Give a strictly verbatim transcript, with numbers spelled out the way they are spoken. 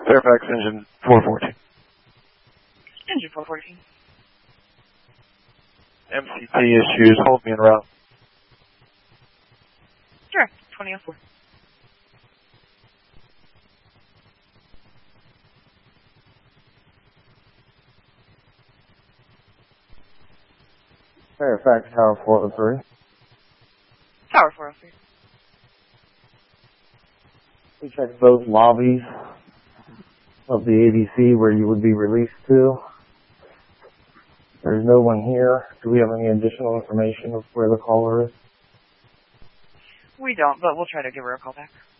Fairfax, engine four fourteen. Engine four fourteen. M C T issues, hold me en route. Sure, twenty oh four. Fairfax, Tower four oh three. Tower four oh three. We checked both lobbies of the A D C where you would be released to. There's no one here. Do we have any additional information of where the caller is? We don't, but we'll try to give her a call back.